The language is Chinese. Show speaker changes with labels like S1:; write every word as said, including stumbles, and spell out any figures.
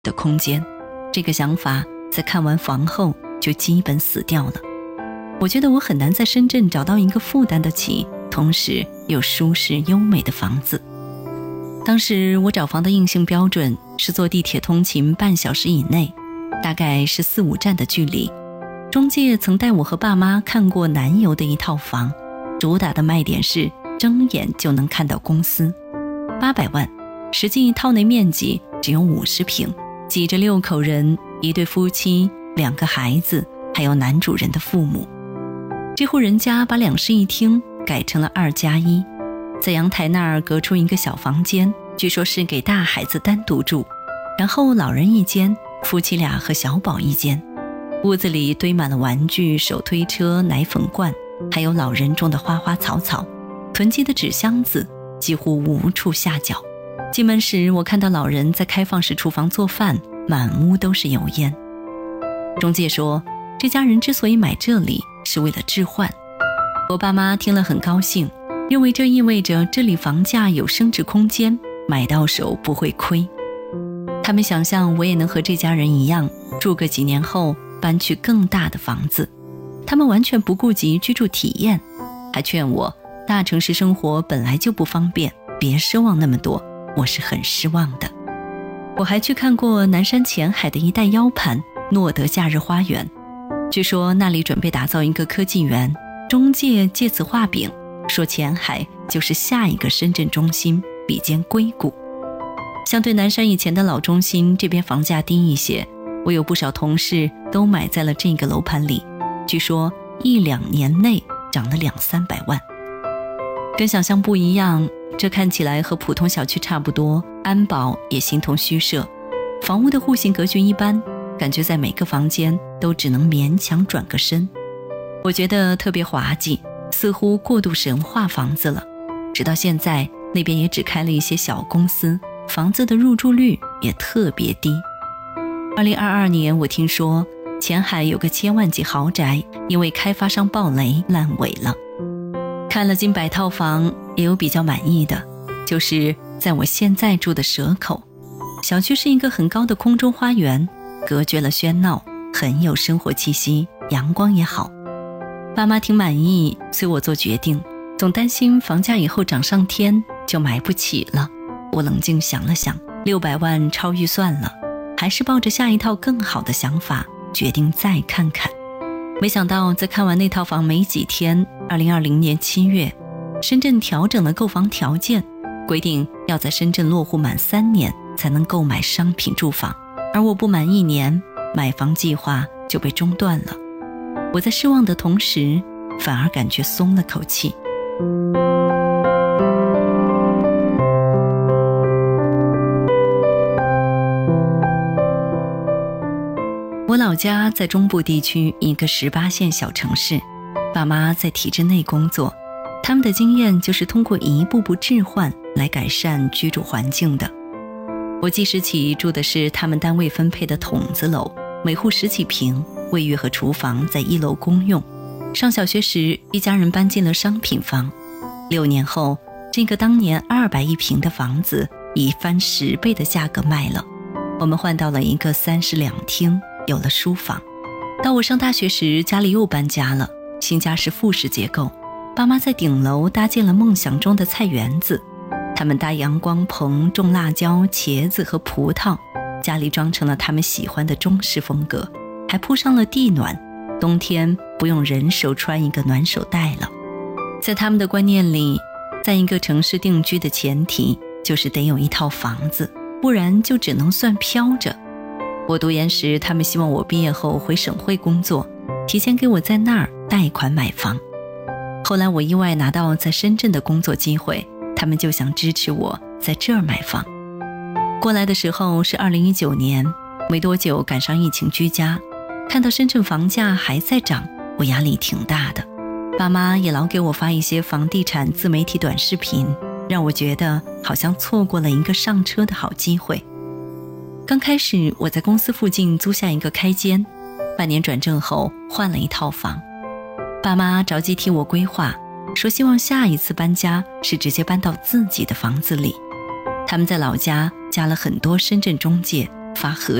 S1: 的空间。这个想法在看完房后就基本死掉了。我觉得我很难在深圳找到一个负担得起，同时又舒适优美的房子。当时我找房的硬性标准是坐地铁通勤半小时以内，大概是四五站的距离。中介曾带我和爸妈看过南邮的一套房，主打的卖点是睁眼就能看到公司，八百万，实际套内面积只有五十平，挤着六口人，一对夫妻，两个孩子，还有男主人的父母。这户人家把两室一厅改成了二加一，在阳台那儿隔出一个小房间，据说是给大孩子单独住，然后老人一间，夫妻俩和小宝一间。屋子里堆满了玩具、手推车、奶粉罐，还有老人种的花花草草，囤积的纸箱子几乎无处下脚。进门时，我看到老人在开放式厨房做饭，满屋都是油烟。中介说，这家人之所以买这里是为了置换。我爸妈听了很高兴，认为这意味着这里房价有升值空间，买到手不会亏。他们想象我也能和这家人一样，住个几年后搬去更大的房子。他们完全不顾及居住体验，还劝我大城市生活本来就不方便，别奢望那么多。我是很失望的。我还去看过南山前海的一带腰盘诺德假日花园，据说那里准备打造一个科技园，中介借此画饼，说前海就是下一个深圳中心，比肩硅谷。相对南山以前的老中心，这边房价低一些，我有不少同事都买在了这个楼盘里，据说一两年内涨了两三百万。跟想象不一样，这看起来和普通小区差不多，安保也形同虚设，房屋的户型格局一般，感觉在每个房间都只能勉强转个身。我觉得特别滑稽，似乎过度神化房子了。直到现在，那边也只开了一些小公司，房子的入住率也特别低。二零二二年，我听说前海有个千万级豪宅因为开发商暴雷烂尾了。看了近百套房，也有比较满意的，就是在我现在住的蛇口。小区是一个很高的空中花园，隔绝了喧闹，很有生活气息，阳光也好。爸妈挺满意，催我做决定，总担心房价以后涨上天就买不起了。我冷静想了想，六百万超预算了，还是抱着下一套更好的想法，决定再看看。没想到在看完那套房没几天，二零二零年七月，深圳调整了购房条件，规定要在深圳落户满三年才能购买商品住房，而我不满一年，买房计划就被中断了。我在失望的同时，反而感觉松了口气。我老家在中部地区一个十八线小城市，爸妈在体制内工作，他们的经验就是通过一步步置换来改善居住环境的。我记事起住的是他们单位分配的筒子楼，每户十几平，卫浴和厨房在一楼公用。上小学时，一家人搬进了商品房，六年后，这个当年二百一平的房子以翻十倍的价格卖了，我们换到了一个三室两厅，有了书房。到我上大学时，家里又搬家了，新家是复式结构，爸妈在顶楼搭建了梦想中的菜园子，他们搭阳光棚，种辣椒、茄子和葡萄，家里装成了他们喜欢的中式风格，还铺上了地暖，冬天不用人手穿一个暖手袋了。在他们的观念里，在一个城市定居的前提就是得有一套房子，不然就只能算飘着。我读研时，他们希望我毕业后回省会工作，提前给我在那儿贷款买房。后来我意外拿到在深圳的工作机会，他们就想支持我在这儿买房。过来的时候是二零一九年，没多久赶上疫情居家，看到深圳房价还在涨，我压力挺大的。爸妈也老给我发一些房地产自媒体短视频，让我觉得好像错过了一个上车的好机会。刚开始我在公司附近租下一个开间，半年转正后换了一套房。爸妈着急替我规划，说希望下一次搬家是直接搬到自己的房子里。他们在老家加了很多深圳中介， 发和